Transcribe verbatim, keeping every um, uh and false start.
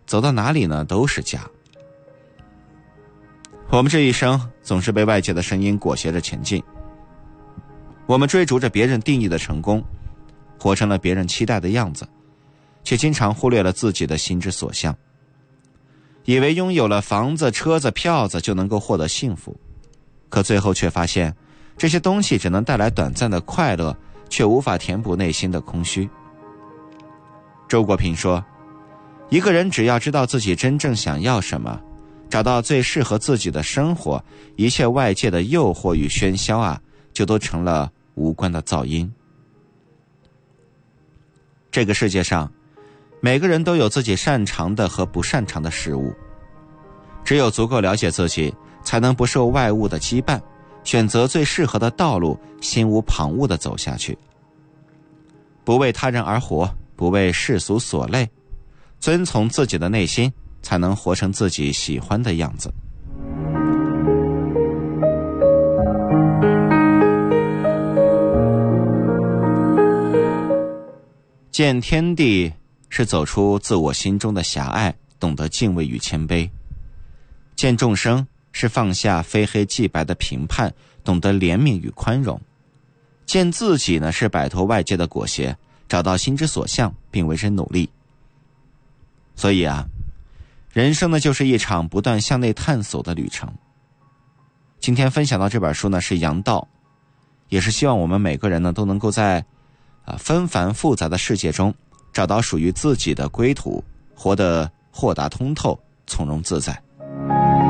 走到哪里呢都是家。我们这一生总是被外界的声音裹挟着前进，我们追逐着别人定义的成功，活成了别人期待的样子，却经常忽略了自己的心之所向，以为拥有了房子、车子、票子就能够获得幸福，可最后却发现这些东西只能带来短暂的快乐，却无法填补内心的空虚。周国平说，一个人只要知道自己真正想要什么，找到最适合自己的生活，一切外界的诱惑与喧嚣啊，就都成了无关的噪音。这个世界上，每个人都有自己擅长的和不擅长的事物，只有足够了解自己，才能不受外物的羁绊，选择最适合的道路，心无旁骛地走下去。不为他人而活，不为世俗所累，遵从自己的内心，才能活成自己喜欢的样子。见天地是走出自我心中的狭隘，懂得敬畏与谦卑；见众生是放下非黑即白的评判，懂得怜悯与宽容；见自己呢，是摆脱外界的裹挟，找到心之所向，并为之努力。所以啊，人生呢就是一场不断向内探索的旅程。今天分享到这本书呢是杨道，也是希望我们每个人呢都能够在啊纷繁复杂的世界中找到属于自己的归途，活得豁达通透，从容自在。